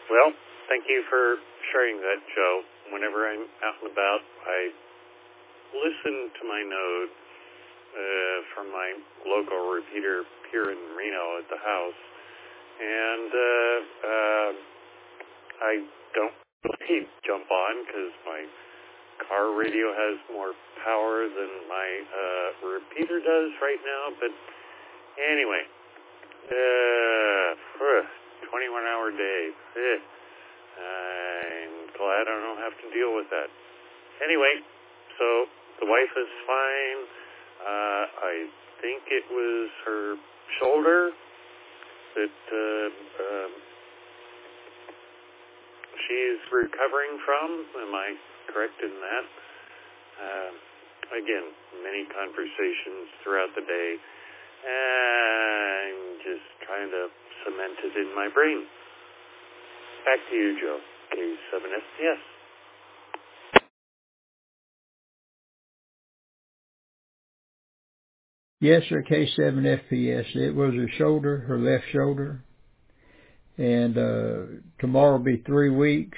Well, thank you for sharing that, Joe. Whenever I'm out and about, I listen to my node from my local repeater here in Reno at the house, and I don't really jump on because my car radio has more power than my repeater does right now. But anyway, 21-hour day. I'm glad I don't have to deal with that. Anyway, so the wife is fine. I think it was her shoulder that she's recovering from. Am I correct in that? Again, many conversations throughout the day. I'm just trying to cement it in my brain. Back to you, Joe. K7FPS. Yes, sir, K7FPS. It was her shoulder, her left shoulder. And tomorrow will be 3 weeks.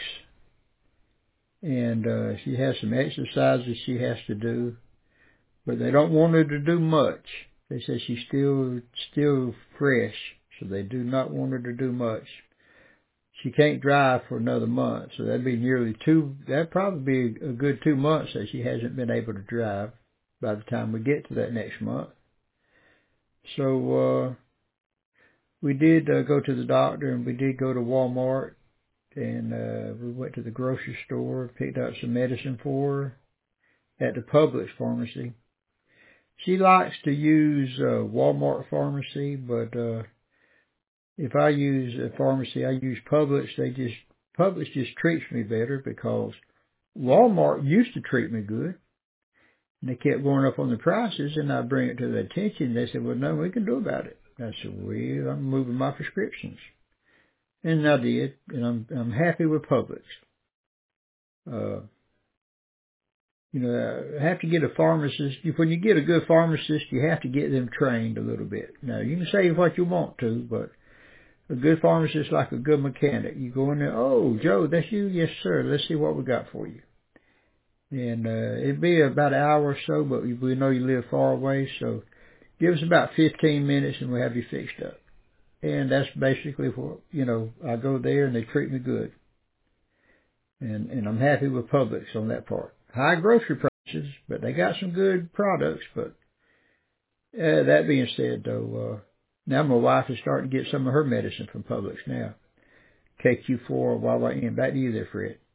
And she has some exercises she has to do. But they don't want her to do much. They say she's still fresh, so they do not want her to do much. She can't drive for another month, so that'd be that'd probably be a good 2 months that she hasn't been able to drive by the time we get to that next month. So we did go to the doctor, and we did go to Walmart, and we went to the grocery store, picked up some medicine for her at the Publix pharmacy. She likes to use Walmart pharmacy, but if I use a pharmacy, I use Publix. Publix just treats me better because Walmart used to treat me good. And they kept going up on the prices, and I bring it to their attention. They said, well, no, we can do about it. I said, well, I'm moving my prescriptions. And I did, and I'm happy with Publix. I have to get a pharmacist. When you get a good pharmacist, you have to get them trained a little bit. Now, you can say what you want to, but a good pharmacist is like a good mechanic. You go in there, oh, Joe, that's you? Yes, sir. Let's see what we got for you. And it'd be about an hour or so, but we know you live far away, so give us about 15 minutes and we'll have you fixed up. And that's basically what, I go there and they treat me good. And I'm happy with Publix on that part. High grocery prices, but they got some good products. But that being said, though, now my wife is starting to get some of her medicine from Publix now. KQ4 YYN. Back to you there, Fred.